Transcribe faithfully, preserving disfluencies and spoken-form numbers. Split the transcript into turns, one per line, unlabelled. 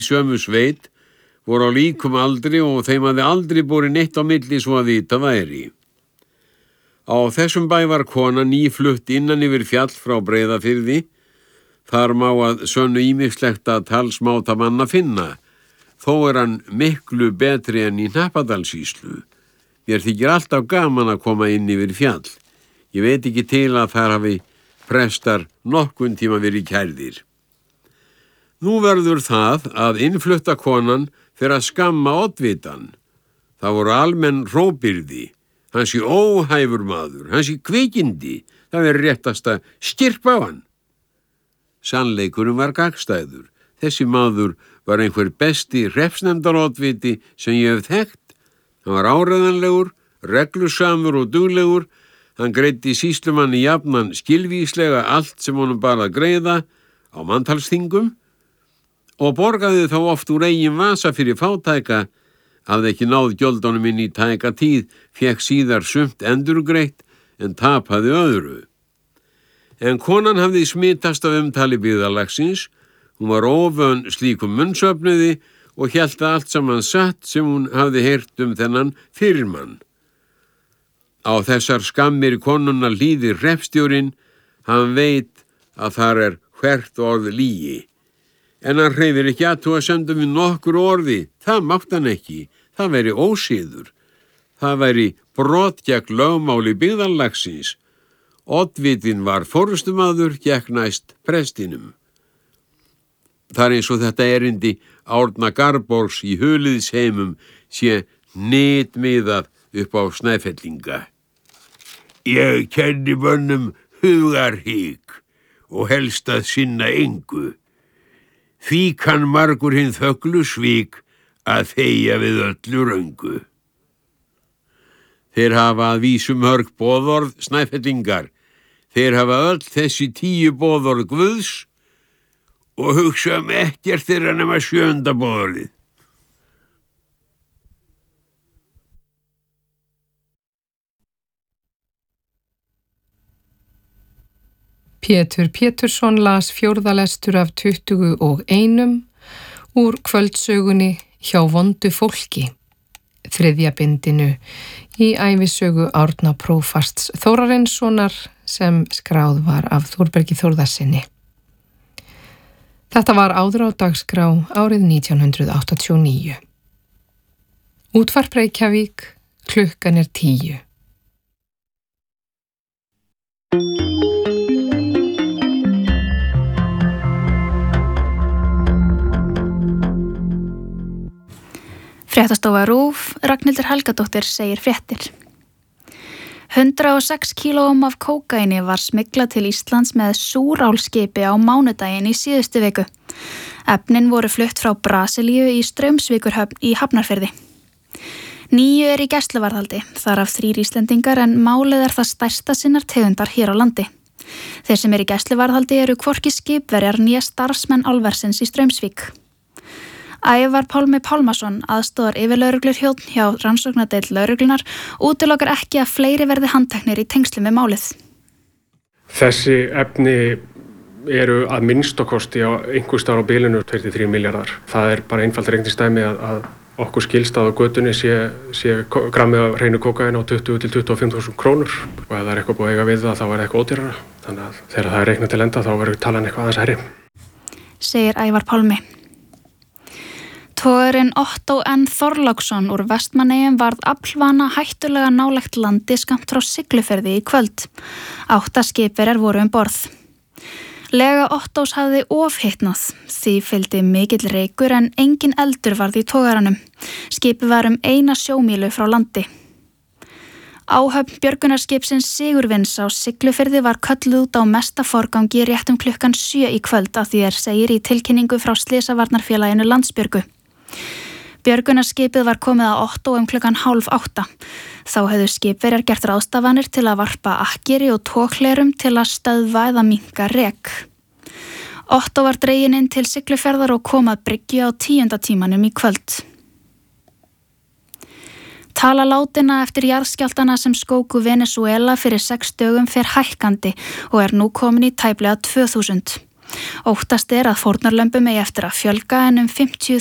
sömu sveit voru á líkum aldri og þeim hafði aldrei borið neitt á milli svo að vita væri. Á þessum bæ var kona nýflutt innan yfir fjall frá Breiðafirði. Þar má að sönnu ýmislegt að talsmáta manna finna. Þó er hann miklu betri en í Hnappadalssýslu. Mér þykir alltaf gaman að koma inn yfir fjall. Ég veit ekki til að þar hafi prestar nokkun tíma verið kærðir. Nú verður það að innflutta konan fer að skamma oddvitan. Það voru almenn hrópyrði. Hann sé óhæfur maður, hann sé kvikindi. Það er réttast að styrpa á hann. Sannleikurinn var gagnstæður. Þessi maður var einhver besti hreppsnefndaroddviti sem ég hef þekkt. Hann var áreiðanlegur, reglusamur og duglegur. Hann greiddi sýslumanni jafnan skilvíslega allt sem honum bara að greiða á manntalsþingum og borgaði þá oft úr eigin vasa fyrir fátæka. Hafði ekki náð gjöldunum inn í tæka tíð, fékk síðar sumt endurgreitt en tapaði öðru. En konan hafði smitast af umtali byggðarlagsins. Hún var óvön slíkum munnsöfnuði og hélt að allt saman satt sem hún hafði heyrt um þennan fyrirmann. Á þessar skammir konuna hlýðir hreppstjórinn. Hann veit að þar er hvert orð lygi. En hann hreyfir ekki athugasemdum við nokkur orði. Það mátti hann ekki. Það væri ósiður. Það væri brot gegn lögmáli byggðarlagsins. Oddvitin var forystumaður, gekk næst prestinum. Það er eins og þetta erindi Árna Garborgs í Huliðsheimum sé hnitmiðað upp á Snæfellinga. Ég kenni mönnum hugarhygg og helst að sinna engu. Því kann margur hinn þöglu svík að þegja við öllu röngu. Þeir hafa að vísu mörg boðorð Snæfellingar. Þeir hafa öll þessi tíu boðorð Guðs og hugsa um ekkert þeirra nema sjönda boðorðið.
Pétur Pétursson las fjórða lestur af tuttugu og einum úr kvöldsögunni Hjá vondu fólki, þriðja bindinu í ævisögu Árna prófasts Þórarinssonar sem skráð var af Þórbergi Þórðarsyni. Þetta var áður á dagskrá árið nítján hundruð áttatíu og níu. Útvarp Reykjavík, klukkan er tíu.
Fréttastofa RÚV, Ragnhildur Helgadóttir segir fréttir. hundrað og sex kílóum af kókaíni var smyglað til Íslands með súrálskipi á mánudaginn í síðustu viku. Efnin voru flutt frá Brasilíu í Straumsvíkurhöfn í Hafnarfirði. Níu er í gæsluvarðhaldi, þar af þrír Íslendingar en málið er það stærsta sinnar tegundar hér á landi. Þeir sem er í gæsluvarðhaldi eru hvorki skipverjar né starfsmenn álversins í Straumsvík. Ævar Pálmi Pálmason, aðstoðar yfirlögreglustjóri hjá rannsóknardeild lögreglunar, útilokar ekki að fleiri verði handteknir í tengslum með málið.
Þessi efni eru að minnstakosti á einhvers staðar á bilinu tveir til þrír milljarðar. Það er bara einfalt reikningsdæmi að, að okkur skilst að á götunni sé, sé grammið af hreinu kókaíni á tuttugu til tuttugu og fimm þúsund krónur og ef það er eitthvað búið að eiga við það þá er það eitthvað ódýrara. Þannig að þegar það er reiknað til enda þá verður talan eitthvað aðeins hærri.
Segir Ævar Pálmi. Togurinn Otto N. Þorláksson úr Vestmannaeyjum varð aflvana hættulega nálægt landi skammt frá Siglufirði í kvöld. Átta skipverjar voru um borð. Lega Ottos hafði ofhitnað, því fylgdi mikill reykur en engin eldur varð í togaranum. Skipið var um eina sjómílu frá landi. Áhöfn björgunarskipsins Sigurvins á Siglufirði var kölluð út á mesta forgangi rétt um klukkan sjö í kvöld að því er segir í tilkynningu frá Slysavarnarfélaginu Landsbjörgu. Björgunarskipið var komið að Otto um klukkan hálf átta. Þá hefðu skipverjar gert ráðstafanir til að varpa akkeri og tóklerum til að stöðva eða minnka rek. Otto var dreginn inn til Siglufjarðar og kom að bryggju á tíunda tímanum í kvöld. Tala látinna eftir jarðskjálftana sem skóku Venesúela fyrir sex dögum fer hækkandi og er nú komin í tæplega tvö þúsund. Óttast er að fórnarlömbum eigi eftir að fjölga en um fimmtíu